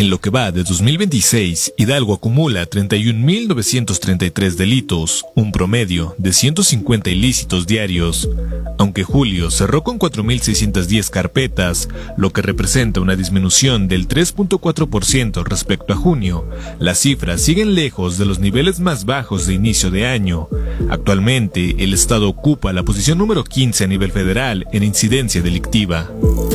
En lo que va de 2026, Hidalgo acumula 31.933 delitos, un promedio de 150 ilícitos diarios. Aunque julio cerró con 4.610 carpetas, lo que representa una disminución del 3.4% respecto a junio, las cifras siguen lejos de los niveles más bajos de inicio de año. Actualmente, el estado ocupa la posición número 15 a nivel federal en incidencia delictiva.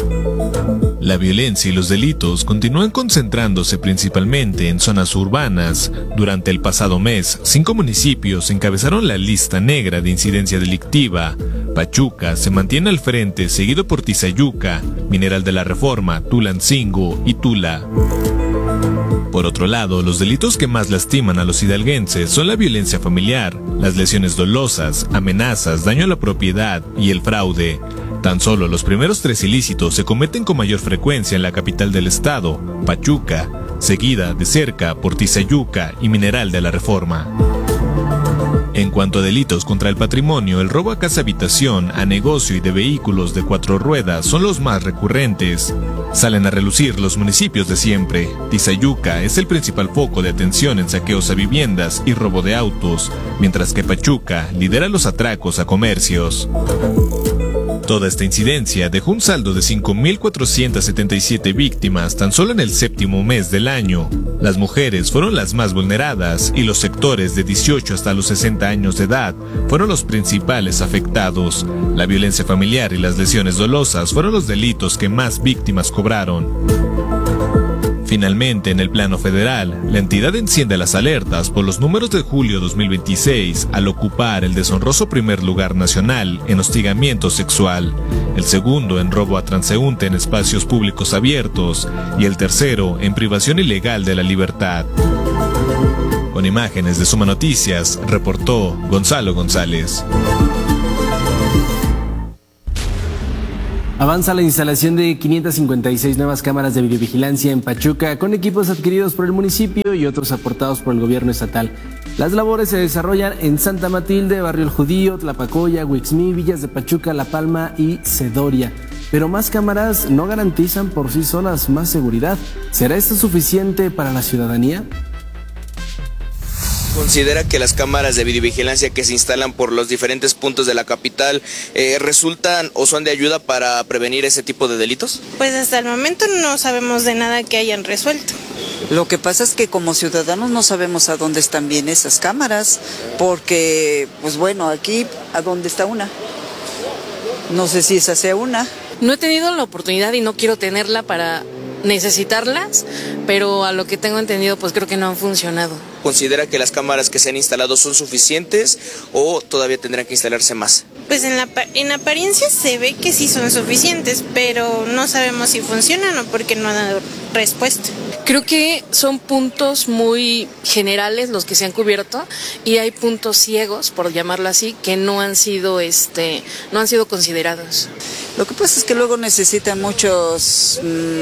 La violencia y los delitos continúan concentrándose principalmente en zonas urbanas. Durante el pasado mes, 5 municipios encabezaron la lista negra de incidencia delictiva. Pachuca se mantiene al frente, seguido por Tizayuca, Mineral de la Reforma, Tulancingo y Tula. Por otro lado, los delitos que más lastiman a los hidalguenses son la violencia familiar, las lesiones dolosas, amenazas, daño a la propiedad y el fraude. Tan solo los primeros 3 ilícitos se cometen con mayor frecuencia en la capital del estado, Pachuca, seguida de cerca por Tizayuca y Mineral de la Reforma. En cuanto a delitos contra el patrimonio, el robo a casa-habitación, a negocio y de vehículos de 4 ruedas son los más recurrentes. Salen a relucir los municipios de siempre. Tizayuca es el principal foco de atención en saqueos a viviendas y robo de autos, mientras que Pachuca lidera los atracos a comercios. Toda esta incidencia dejó un saldo de 5.477 víctimas tan solo en el 7º mes del año. Las mujeres fueron las más vulneradas y los sectores de 18 hasta los 60 años de edad fueron los principales afectados. La violencia familiar y las lesiones dolosas fueron los delitos que más víctimas cobraron. Finalmente, en el plano federal, la entidad enciende las alertas por los números de julio 2026 al ocupar el deshonroso primer lugar nacional en hostigamiento sexual, el segundo en robo a transeúnte en espacios públicos abiertos y el tercero en privación ilegal de la libertad. Con imágenes de Suma Noticias, reportó Gonzalo González. Avanza la instalación de 556 nuevas cámaras de videovigilancia en Pachuca, con equipos adquiridos por el municipio y otros aportados por el gobierno estatal. Las labores se desarrollan en Santa Matilde, Barrio El Judío, Tlapacoya, Huixmí, Villas de Pachuca, La Palma y Cedoria. Pero más cámaras no garantizan por sí solas más seguridad. ¿Será esto suficiente para la ciudadanía? ¿Considera que las cámaras de videovigilancia que se instalan por los diferentes puntos de la capital resultan o son de ayuda para prevenir ese tipo de delitos? Pues hasta el momento no sabemos de nada que hayan resuelto. Lo que pasa es que como ciudadanos no sabemos a dónde están bien esas cámaras, porque, pues bueno, aquí, ¿a dónde está una? No sé si esa sea una. No he tenido la oportunidad y no quiero tenerla para necesitarlas, pero a lo que tengo entendido, pues creo que no han funcionado. ¿Considera que las cámaras que se han instalado son suficientes o todavía tendrán que instalarse más? Pues en apariencia se ve que sí son suficientes, pero no sabemos si funcionan o porque no han dado respuesta. Creo que son puntos muy generales los que se han cubierto y hay puntos ciegos, por llamarlo así, que no han sido considerados. Lo que pasa es que luego necesitan muchos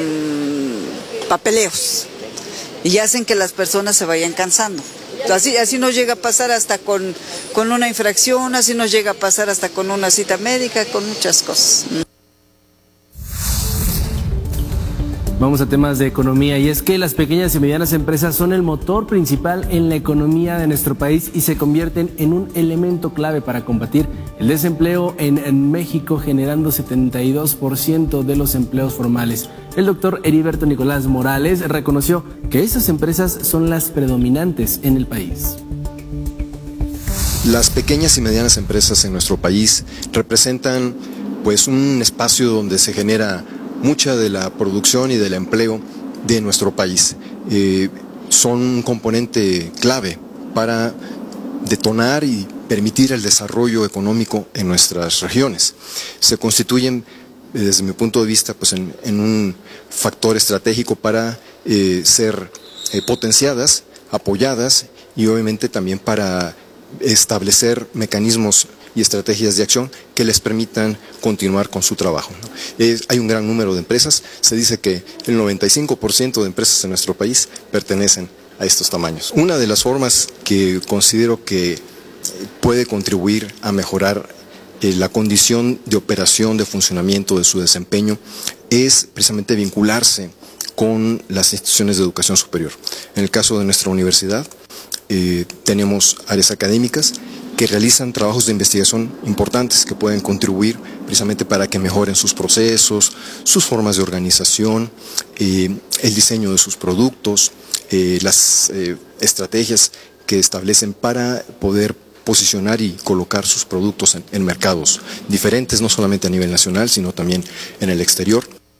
papeleos y hacen que las personas se vayan cansando. Así nos llega a pasar hasta con una infracción, así nos llega a pasar hasta con una cita médica, con muchas cosas. Vamos a temas de economía, y es que las pequeñas y medianas empresas son el motor principal en la economía de nuestro país y se convierten en un elemento clave para combatir el desempleo en México, generando 72% de los empleos formales. El doctor Heriberto Nicolás Morales reconoció que esas empresas son las predominantes en el país. Las pequeñas y medianas empresas en nuestro país representan pues un espacio donde se genera mucha de la producción y del empleo de nuestro país. Son un componente clave para detonar y permitir el desarrollo económico en nuestras regiones. Se constituyen, desde mi punto de vista, pues en un factor estratégico para ser potenciadas, apoyadas y obviamente también para establecer mecanismos y estrategias de acción que les permitan continuar con su trabajo, ¿no? Hay un gran número de empresas, se dice que el 95% de empresas en nuestro país pertenecen a estos tamaños. Una de las formas que considero que puede contribuir a mejorar la condición de operación, de funcionamiento de su desempeño, es precisamente vincularse con las instituciones de educación superior. En el caso de nuestra universidad, tenemos áreas académicas que realizan trabajos de investigación importantes que pueden contribuir precisamente para que mejoren sus procesos, sus formas de organización, el diseño de sus productos, las estrategias que establecen para poder posicionar y colocar sus productos en mercados diferentes, no solamente a nivel nacional, sino también en el exterior.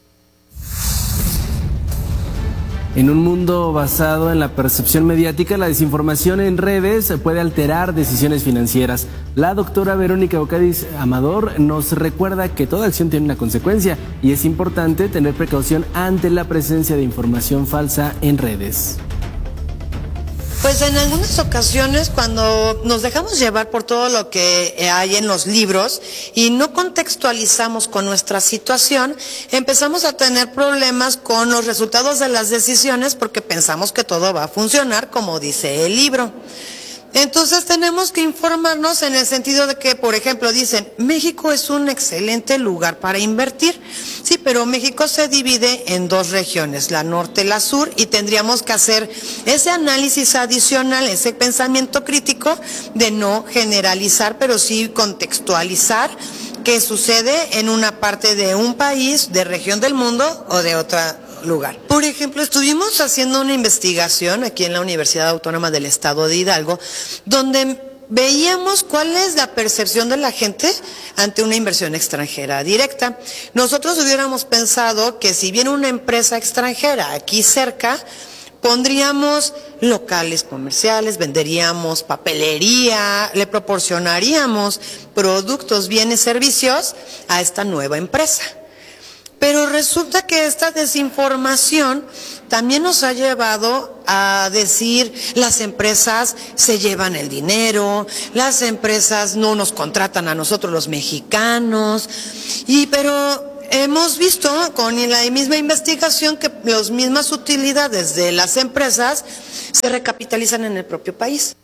En un mundo basado en la percepción mediática, la desinformación en redes puede alterar decisiones financieras. La doctora Verónica Ocadiz Amador nos recuerda que toda acción tiene una consecuencia y es importante tener precaución ante la presencia de información falsa en redes. Pues en algunas ocasiones cuando nos dejamos llevar por todo lo que hay en los libros y no contextualizamos con nuestra situación, empezamos a tener problemas con los resultados de las decisiones porque pensamos que todo va a funcionar como dice el libro. Entonces tenemos que informarnos en el sentido de que, por ejemplo, dicen, México es un excelente lugar para invertir. Sí, pero México se divide en dos regiones, la norte y la sur, y tendríamos que hacer ese análisis adicional, ese pensamiento crítico de no generalizar, pero sí contextualizar qué sucede en una parte de un país, de región del mundo o de otra lugar. Por ejemplo, estuvimos haciendo una investigación aquí en la Universidad Autónoma del Estado de Hidalgo, donde veíamos cuál es la percepción de la gente ante una inversión extranjera directa. Nosotros hubiéramos pensado que si viene una empresa extranjera aquí cerca, pondríamos locales comerciales, venderíamos papelería, le proporcionaríamos productos, bienes, servicios a esta nueva empresa. Pero resulta que esta desinformación también nos ha llevado a decir las empresas se llevan el dinero, las empresas no nos contratan a nosotros los mexicanos, pero hemos visto con la misma investigación que las mismas utilidades de las empresas se recapitalizan en el propio país.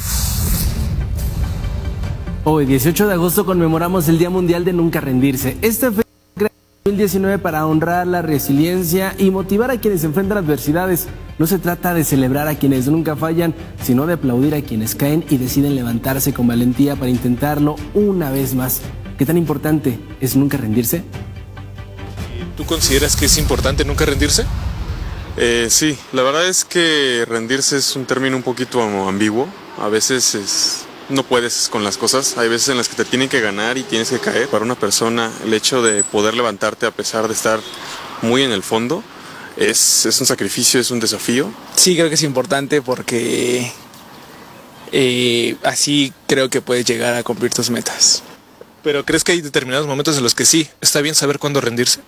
Hoy, 18 de agosto, conmemoramos el Día Mundial de Nunca Rendirse. Esta fecha 2019 para honrar la resiliencia y motivar a quienes enfrentan adversidades. No se trata de celebrar a quienes nunca fallan, sino de aplaudir a quienes caen y deciden levantarse con valentía para intentarlo una vez más. ¿Qué tan importante es nunca rendirse? ¿Tú consideras que es importante nunca rendirse? Sí, la verdad es que rendirse es un término un poquito ambiguo. A veces no puedes con las cosas, hay veces en las que te tienen que ganar y tienes que caer. Para una persona el hecho de poder levantarte a pesar de estar muy en el fondo es un sacrificio, es un desafío. Sí, creo que es importante porque así creo que puedes llegar a cumplir tus metas. ¿Pero crees que hay determinados momentos en los que sí, está bien saber cuándo rendirse?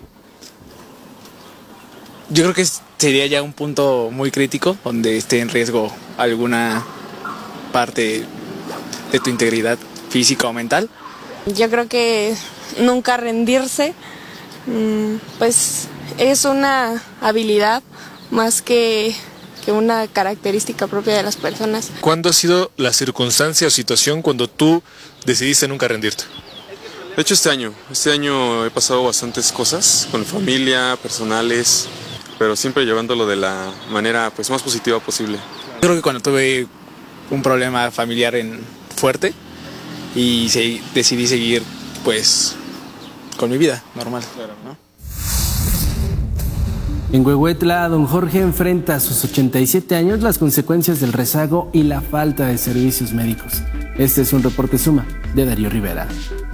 Yo creo que sería ya un punto muy crítico donde esté en riesgo alguna parte de tu integridad física o mental. Yo creo que nunca rendirse, pues es una habilidad más que una característica propia de las personas. ¿Cuándo ha sido la circunstancia o situación cuando tú decidiste nunca rendirte? De hecho, este año he pasado bastantes cosas con familia, personales, pero siempre llevándolo de la manera pues más positiva posible. Yo creo que cuando tuve un problema familiar fuerte y decidí seguir pues con mi vida normal, ¿no? En Huehuetla, don Jorge enfrenta a sus 87 años las consecuencias del rezago y la falta de servicios médicos. Este es un reporte Suma de Darío Rivera.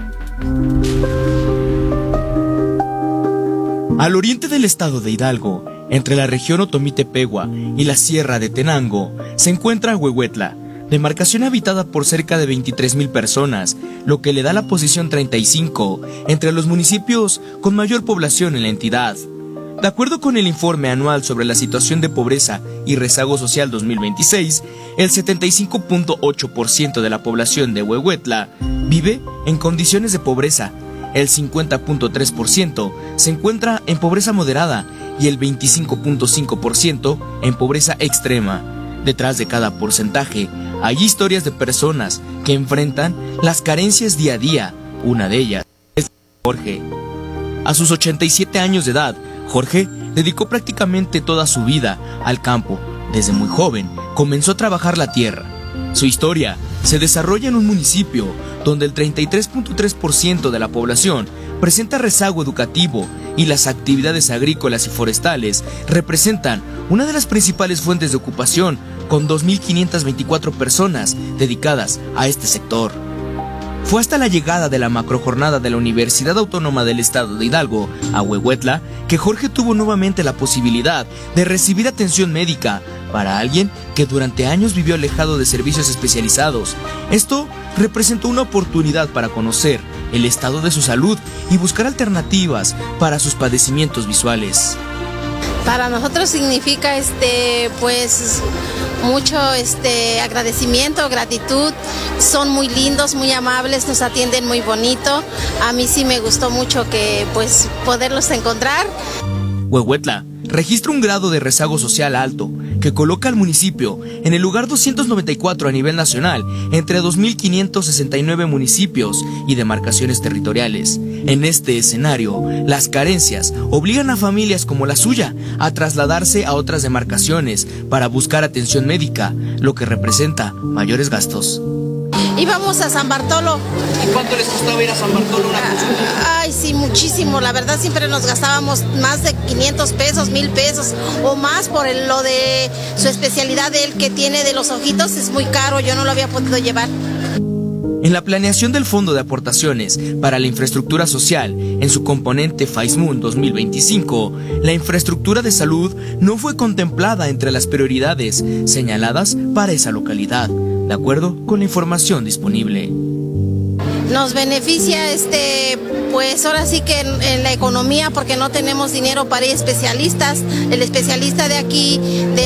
Al oriente del estado de Hidalgo, entre la región Otomí-Tepehua y la sierra de Tenango, se encuentra Huehuetla, demarcación habitada por cerca de 23,000 personas, lo que le da la posición 35 entre los municipios con mayor población en la entidad. De acuerdo con el informe anual sobre la situación de pobreza y rezago social 2026, el 75.8% de la población de Huehuetla vive en condiciones de pobreza, el 50.3% se encuentra en pobreza moderada y el 25.5% en pobreza extrema. Detrás de cada porcentaje hay historias de personas que enfrentan las carencias día a día. Una de ellas es Jorge. A sus 87 años de edad, Jorge dedicó prácticamente toda su vida al campo. Desde muy joven comenzó a trabajar la tierra. Su historia se desarrolla en un municipio donde el 33.3% de la población presenta rezago educativo y las actividades agrícolas y forestales representan una de las principales fuentes de ocupación, con 2.524 personas dedicadas a este sector. Fue hasta la llegada de la macrojornada de la Universidad Autónoma del Estado de Hidalgo a Huehuetla que Jorge tuvo nuevamente la posibilidad de recibir atención médica para alguien que durante años vivió alejado de servicios especializados. Esto representó una oportunidad para conocer el estado de su salud y buscar alternativas para sus padecimientos visuales. Para nosotros significa pues mucho agradecimiento, gratitud. Son muy lindos, muy amables, nos atienden muy bonito. A mí sí me gustó mucho que pues poderlos encontrar. Huehuetla registra un grado de rezago social alto que coloca al municipio en el lugar 294 a nivel nacional entre 2.569 municipios y demarcaciones territoriales. En este escenario, las carencias obligan a familias como la suya a trasladarse a otras demarcaciones para buscar atención médica, lo que representa mayores gastos. Íbamos a San Bartolo. ¿Y cuánto les costaba ir a San Bartolo una consulta? Ay, sí, muchísimo. La verdad siempre nos gastábamos más de 500 pesos, 1,000 pesos o más por lo de su especialidad de él que tiene de los ojitos. Es muy caro, yo no lo había podido llevar. En la planeación del Fondo de Aportaciones para la Infraestructura Social, en su componente FAISMUN 2025, la infraestructura de salud no fue contemplada entre las prioridades señaladas para esa localidad, de acuerdo con la información disponible. Nos beneficia pues ahora sí que en la economía, porque no tenemos dinero para ir especialistas. El especialista de aquí,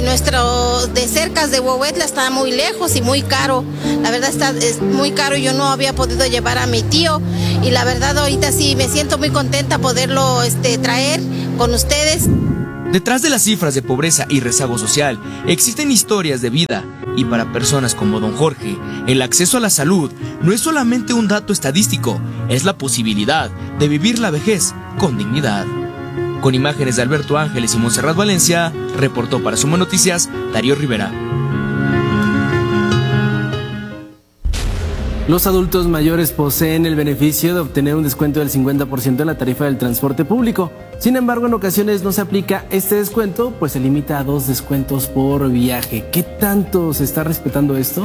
de cercas de Huehuetla, está muy lejos y muy caro. La verdad es muy caro y yo no había podido llevar a mi tío. Y la verdad ahorita sí me siento muy contenta poderlo traer con ustedes. Detrás de las cifras de pobreza y rezago social, existen historias de vida, y para personas como don Jorge, el acceso a la salud no es solamente un dato estadístico, es la posibilidad de vivir la vejez con dignidad. Con imágenes de Alberto Ángeles y Montserrat Valencia, reportó para Sumo Noticias, Darío Rivera. Los adultos mayores poseen el beneficio de obtener un descuento del 50% en la tarifa del transporte público. Sin embargo, en ocasiones no se aplica este descuento, pues se limita a 2 descuentos por viaje. ¿Qué tanto se está respetando esto?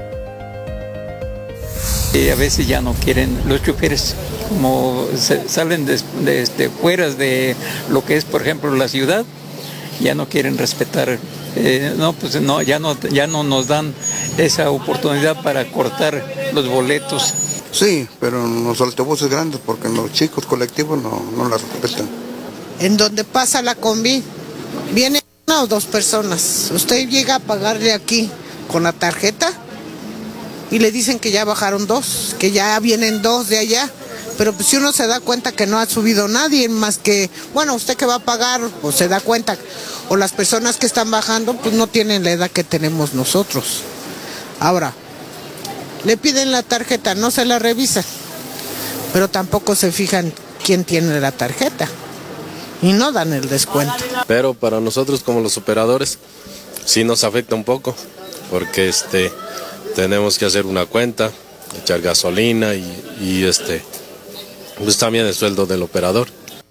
A veces ya no quieren los choferes, como salen de fuera de lo que es, por ejemplo, la ciudad, ya no quieren respetar. Ya no nos dan esa oportunidad para cortar los boletos. Sí, pero en los autobuses grandes, porque en los chicos colectivos no las respetan. En donde pasa la combi, vienen 1 o 2 personas. Usted llega a pagarle aquí con la tarjeta y le dicen que ya bajaron 2, que ya vienen 2 de allá. Pero pues si uno se da cuenta que no ha subido nadie, más que, bueno, usted que va a pagar, pues se da cuenta. O las personas que están bajando, pues no tienen la edad que tenemos nosotros. Ahora, le piden la tarjeta, no se la revisan, pero tampoco se fijan quién tiene la tarjeta y no dan el descuento. Pero para nosotros como los operadores sí nos afecta un poco, porque tenemos que hacer una cuenta, echar gasolina y pues también el sueldo del operador.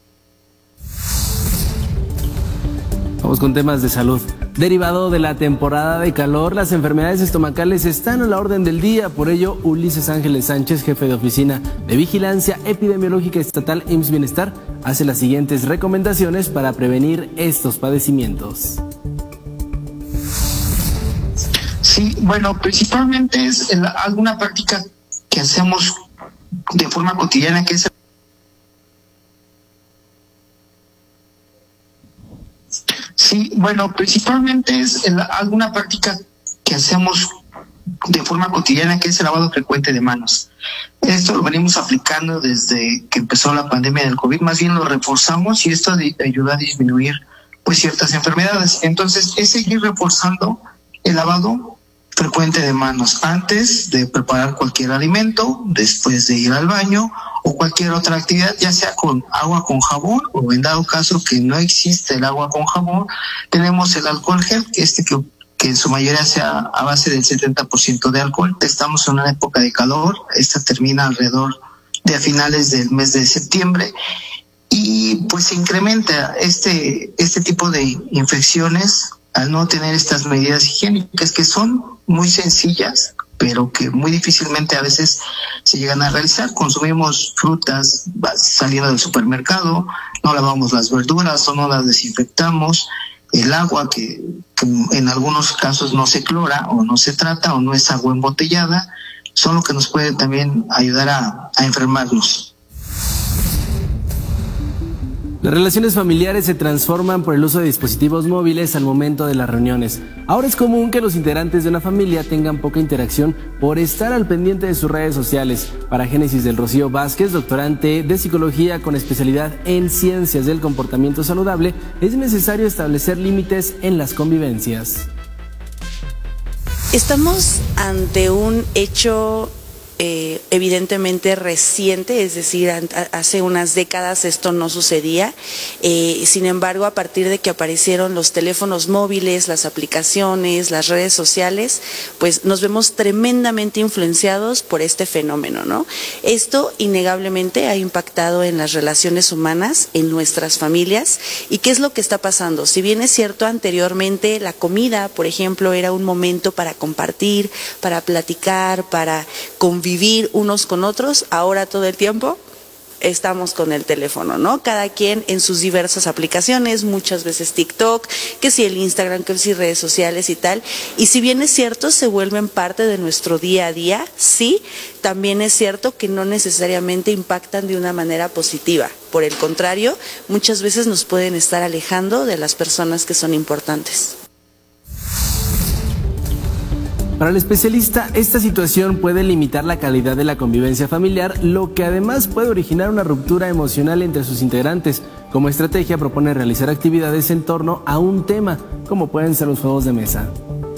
Vamos con temas de salud. Derivado de la temporada de calor, las enfermedades estomacales están a la orden del día. Por ello, Ulises Ángeles Sánchez, jefe de Oficina de Vigilancia Epidemiológica Estatal IMSS Bienestar, hace las siguientes recomendaciones para prevenir estos padecimientos. Sí, bueno, principalmente es alguna práctica que hacemos de forma cotidiana, que es principalmente es alguna práctica que hacemos de forma cotidiana, que es el lavado frecuente de manos. Esto lo venimos aplicando desde que empezó la pandemia del COVID, más bien lo reforzamos y esto ayuda a disminuir pues ciertas enfermedades. Entonces es seguir reforzando el lavado frecuente de manos antes de preparar cualquier alimento, después de ir al baño o cualquier otra actividad, ya sea con agua con jabón o en dado caso que no existe el agua con jabón, tenemos el alcohol gel, que en su mayoría sea a base del 70% de alcohol. Estamos en una época de calor, esta termina alrededor de a finales del mes de septiembre y pues se incrementa este tipo de infecciones al no tener estas medidas higiénicas que son muy sencillas, pero que muy difícilmente a veces se llegan a realizar. Consumimos frutas saliendo del supermercado, no lavamos las verduras o no las desinfectamos, el agua que en algunos casos no se clora o no se trata o no es agua embotellada, son lo que nos puede también ayudar a enfermarnos. Las relaciones familiares se transforman por el uso de dispositivos móviles al momento de las reuniones. Ahora es común que los integrantes de una familia tengan poca interacción por estar al pendiente de sus redes sociales. Para Génesis del Rocío Vázquez, doctorante de psicología con especialidad en ciencias del comportamiento saludable, es necesario establecer límites en las convivencias. Estamos ante un hecho evidentemente reciente, es decir, hace unas décadas esto no sucedía, sin embargo a partir de que aparecieron los teléfonos móviles, las aplicaciones, las redes sociales, pues nos vemos tremendamente influenciados por este fenómeno, ¿no? Esto innegablemente ha impactado en las relaciones humanas, en nuestras familias. ¿Y qué es lo que está pasando? Si bien es cierto, anteriormente la comida, por ejemplo, era un momento para compartir, para platicar, para convivir unos con otros, ahora todo el tiempo estamos con el teléfono, ¿no? Cada quien en sus diversas aplicaciones, muchas veces TikTok, que si el Instagram, que si redes sociales y tal. Y si bien es cierto, se vuelven parte de nuestro día a día, sí, también es cierto que no necesariamente impactan de una manera positiva. Por el contrario, muchas veces nos pueden estar alejando de las personas que son importantes. Para el especialista, esta situación puede limitar la calidad de la convivencia familiar, lo que además puede originar una ruptura emocional entre sus integrantes. Como estrategia propone realizar actividades en torno a un tema, como pueden ser los juegos de mesa.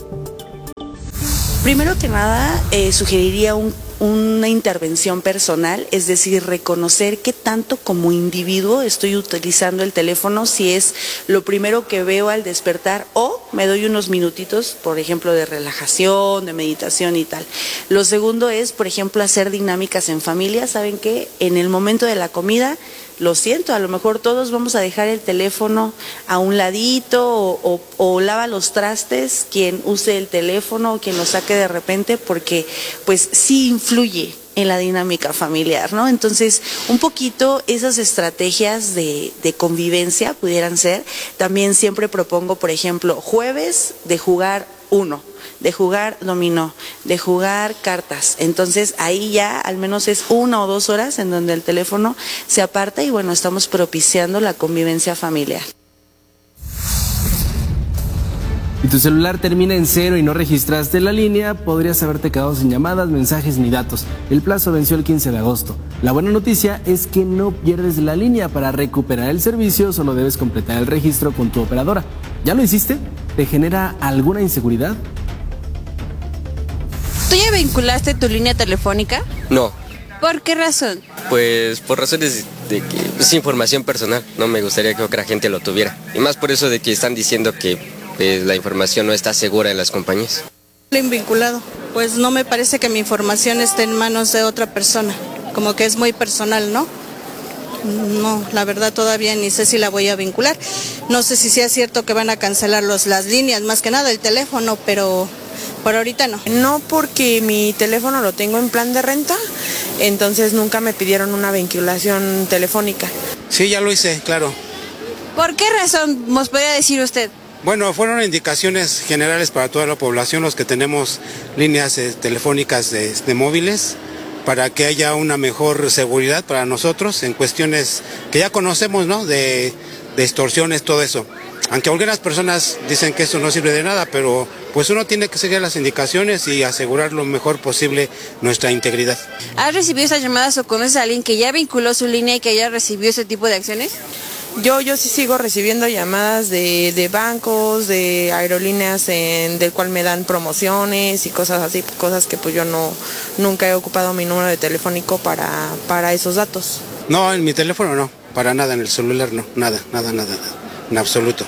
Primero que nada, sugeriría una intervención personal, es decir, reconocer qué tanto como individuo estoy utilizando el teléfono, si es lo primero que veo al despertar o me doy unos minutitos, por ejemplo, de relajación, de meditación y tal. Lo segundo es, por ejemplo, hacer dinámicas en familia. ¿Saben qué? En el momento de la comida, lo siento, a lo mejor todos vamos a dejar el teléfono a un ladito o lava los trastes quien use el teléfono o quien lo saque de repente, porque pues sí influye en la dinámica familiar, ¿no? Entonces, un poquito esas estrategias de convivencia pudieran ser. También siempre propongo, por ejemplo, jueves de jugar uno, de jugar dominó, de jugar cartas. Entonces ahí ya al menos es 1 o 2 horas en donde el teléfono se aparta y bueno, estamos propiciando la convivencia familiar. Si tu celular termina en 0 y no registraste la línea, podrías haberte quedado sin llamadas, mensajes ni datos. El plazo venció el 15 de agosto. La buena noticia es que no pierdes la línea. Para recuperar el servicio solo debes completar el registro con tu operadora. ¿Ya lo hiciste? ¿Te genera alguna inseguridad? ¿Tú ya vinculaste tu línea telefónica? No. ¿Por qué razón? Pues por razones de que es información personal. No me gustaría que otra gente lo tuviera. Y más por eso de que están diciendo que la información no está segura en las compañías. Lo he vinculado. Pues no me parece que mi información esté en manos de otra persona. Como que es muy personal, ¿no? No, la verdad todavía ni sé si la voy a vincular. No sé si sea cierto que van a cancelar las líneas, más que nada el teléfono, pero por ahorita no. No, porque mi teléfono lo tengo en plan de renta, entonces nunca me pidieron una vinculación telefónica. Sí, ya lo hice, claro. ¿Por qué razón nos podría decir usted? Bueno, fueron indicaciones generales para toda la población, los que tenemos líneas telefónicas de móviles, para que haya una mejor seguridad para nosotros en cuestiones que ya conocemos, ¿no? De extorsiones, todo eso. Aunque algunas personas dicen que eso no sirve de nada, pero pues uno tiene que seguir las indicaciones y asegurar lo mejor posible nuestra integridad. ¿Has recibido esas llamadas o conoces a alguien que ya vinculó su línea y que ya recibió ese tipo de acciones? Yo sí sigo recibiendo llamadas de bancos, de aerolíneas del cual me dan promociones y cosas así, cosas que pues yo nunca he ocupado mi número de telefónico para esos datos. No, en mi teléfono no, para nada, en el celular no, nada, en absoluto.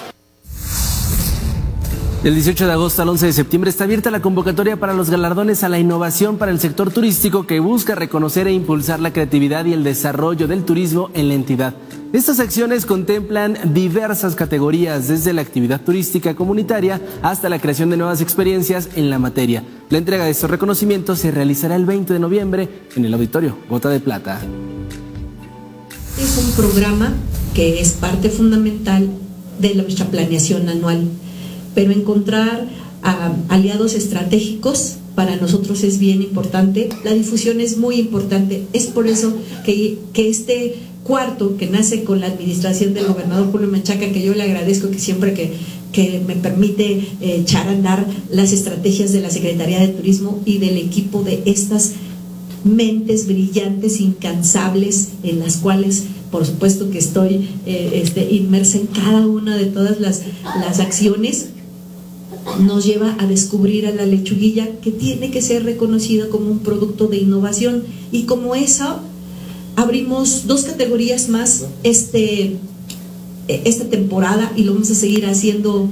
Del 18 de agosto al 11 de septiembre está abierta la convocatoria para los galardones a la innovación para el sector turístico que busca reconocer e impulsar la creatividad y el desarrollo del turismo en la entidad. Estas acciones contemplan diversas categorías, desde la actividad turística comunitaria hasta la creación de nuevas experiencias en la materia. La entrega de estos reconocimientos se realizará el 20 de noviembre en el Auditorio Gota de Plata. Es un programa que es parte fundamental de nuestra planeación anual, pero encontrar aliados estratégicos para nosotros es bien importante. La difusión es muy importante. Es por eso que este cuarto, que nace con la administración del gobernador Julio Menchaca, que yo le agradezco que siempre que me permite echar a andar las estrategias de la Secretaría de Turismo y del equipo de estas mentes brillantes, incansables, en las cuales por supuesto que estoy inmersa en cada una de todas las acciones, nos lleva a descubrir a la lechuguilla, que tiene que ser reconocida como un producto de innovación, y como eso abrimos 2 categorías más esta temporada, y lo vamos a seguir haciendo,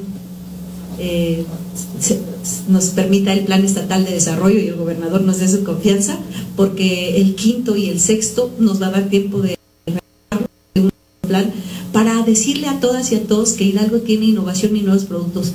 nos permita el Plan Estatal de Desarrollo y el gobernador nos dé su confianza, porque el 5º y el 6º nos va a dar tiempo de un plan para decirle a todas y a todos que Hidalgo tiene innovación y nuevos productos.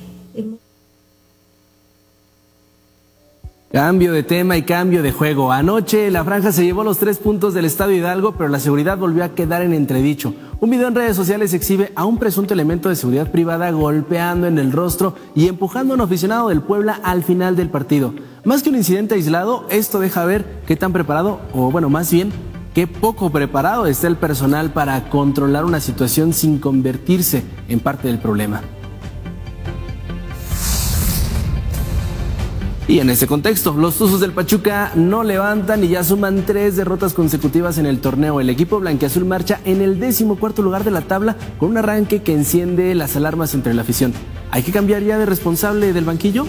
Cambio de tema y cambio de juego. Anoche la franja se llevó los 3 puntos del Estadio Hidalgo, pero la seguridad volvió a quedar en entredicho. Un video en redes sociales exhibe a un presunto elemento de seguridad privada golpeando en el rostro y empujando a un aficionado del Puebla al final del partido. Más que un incidente aislado, esto deja ver qué tan preparado, o bueno, más bien, qué poco preparado está el personal para controlar una situación sin convertirse en parte del problema. Y en ese contexto, los Tuzos del Pachuca no levantan y ya suman 3 derrotas consecutivas en el torneo. El equipo blanquiazul marcha en el 14º lugar de la tabla con un arranque que enciende las alarmas entre la afición. ¿Hay que cambiar ya de responsable del banquillo?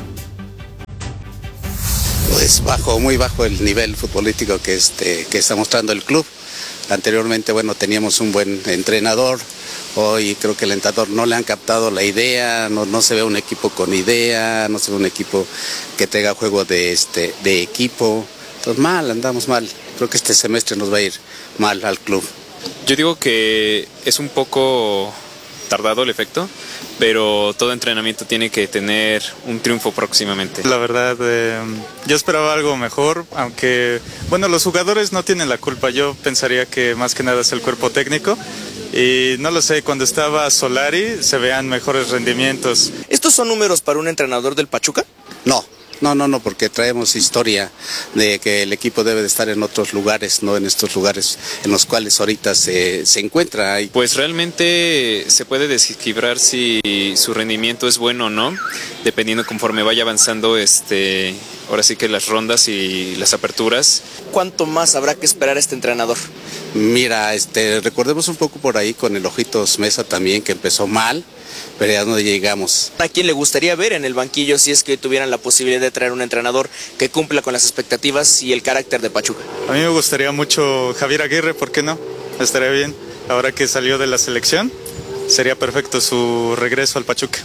Pues muy bajo el nivel futbolístico que está mostrando el club. Anteriormente, teníamos un buen entrenador. Hoy creo que el entrenador no le han captado la idea, no se ve un equipo con idea, no se ve un equipo que tenga juego de equipo. Entonces andamos mal. Creo que este semestre nos va a ir mal al club. Yo digo que es un poco tardado el efecto, pero todo entrenamiento tiene que tener un triunfo próximamente. La verdad, yo esperaba algo mejor, aunque, los jugadores no tienen la culpa. Yo pensaría que más que nada es el cuerpo técnico. Y no lo sé, cuando estaba Solari se vean mejores rendimientos. ¿Estos son números para un entrenador del Pachuca? No, porque traemos historia de que el equipo debe de estar en otros lugares, no en estos lugares en los cuales ahorita se encuentra. Pues realmente se puede descifrar si su rendimiento es bueno o no, dependiendo conforme vaya avanzando ahora sí que las rondas y las aperturas. ¿Cuánto más habrá que esperar a este entrenador? Mira, recordemos un poco por ahí con el Ojitos Mesa también, que empezó mal, pero ya no llegamos. ¿A quién le gustaría ver en el banquillo si es que tuvieran la posibilidad de traer un entrenador que cumpla con las expectativas y el carácter de Pachuca? A mí me gustaría mucho Javier Aguirre, ¿por qué no? Estaría bien, ahora que salió de la selección, sería perfecto su regreso al Pachuca.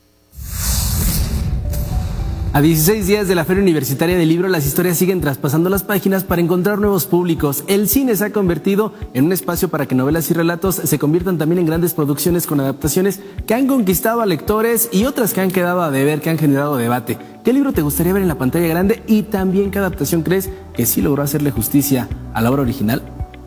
A 16 días de la Feria Universitaria del Libro, las historias siguen traspasando las páginas para encontrar nuevos públicos. El cine se ha convertido en un espacio para que novelas y relatos se conviertan también en grandes producciones con adaptaciones que han conquistado a lectores y otras que han quedado a deber, que han generado debate. ¿Qué libro te gustaría ver en la pantalla grande y también qué adaptación crees que sí logró hacerle justicia a la obra original?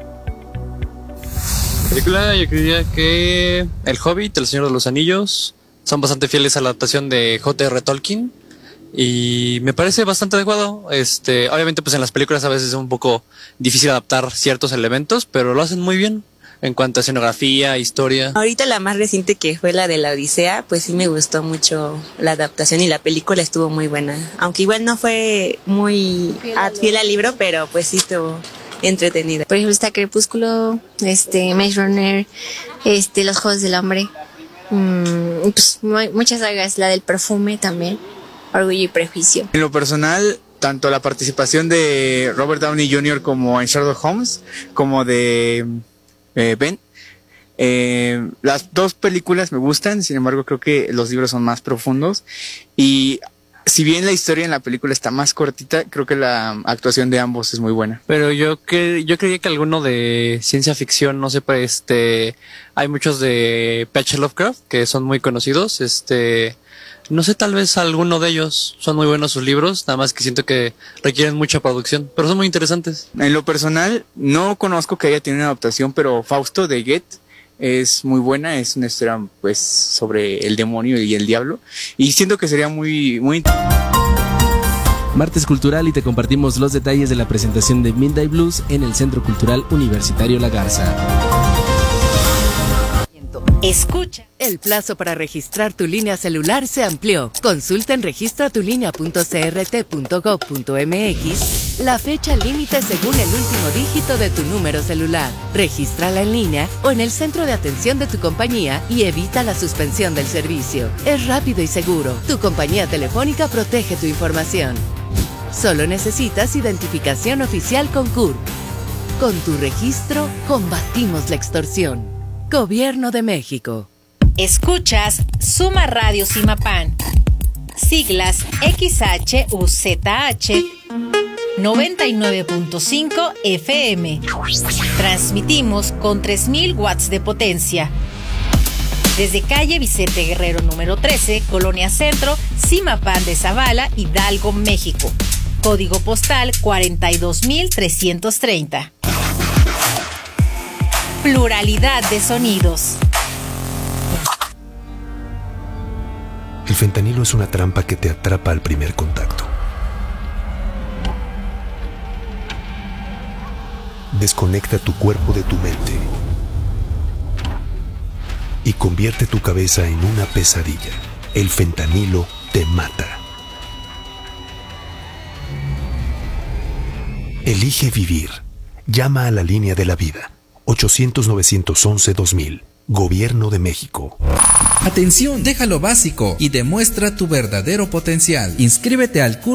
Película, yo diría que El Hobbit, El Señor de los Anillos son bastante fieles a la adaptación de J.R. Tolkien. Y me parece bastante adecuado. Obviamente pues en las películas a veces es un poco difícil adaptar ciertos elementos, pero lo hacen muy bien en cuanto a escenografía, historia. Ahorita la más reciente, que fue la de la Odisea, pues sí me gustó mucho la adaptación y la película estuvo muy buena. Aunque igual no fue muy fiel al libro, pero pues sí entretenida. Por ejemplo, está Crepúsculo, Maze Runner, Los Juegos del Hambre, pues muchas sagas, la del perfume también, Orgullo y Prejuicio. En lo personal, tanto la participación de Robert Downey Jr. como en Sherlock Holmes, como de Ben, las dos películas me gustan, sin embargo creo que los libros son más profundos y si bien la historia en la película está más cortita, creo que la actuación de ambos es muy buena. Pero yo creía que alguno de ciencia ficción, no sé, hay muchos de H.P. Lovecraft que son muy conocidos, no sé, tal vez alguno de ellos, son muy buenos sus libros, nada más que siento que requieren mucha producción, pero son muy interesantes. En lo personal, no conozco que haya tenido una adaptación, pero Fausto de Goethe es muy buena, es una historia pues sobre el demonio y el diablo, y siento que sería muy Martes Cultural, y te compartimos los detalles de la presentación de Midnight Blues en el Centro Cultural Universitario La Garza. Escucha. El plazo para registrar tu línea celular se amplió. Consulta en registratulínea.crt.gov.mx la fecha límite según el último dígito de tu número celular. Regístrala en línea o en el centro de atención de tu compañía y evita la suspensión del servicio. Es rápido y seguro. Tu compañía telefónica protege tu información. Solo necesitas identificación oficial con CURP. Con tu registro, combatimos la extorsión. Gobierno de México. Escuchas Suma Radio Simapán. Siglas XHUZH 99.5 FM. Transmitimos con 3000 watts de potencia. Desde calle Vicente Guerrero número 13, Colonia Centro, Simapán de Zavala, Hidalgo, México. Código postal 42330. Pluralidad de sonidos. El fentanilo es una trampa que te atrapa al primer contacto. Desconecta tu cuerpo de tu mente y convierte tu cabeza en una pesadilla. El fentanilo te mata. Elige vivir. Llama a la línea de la vida. 800-911-2000. Gobierno de México. Atención, deja lo básico y demuestra tu verdadero potencial. Inscríbete al curso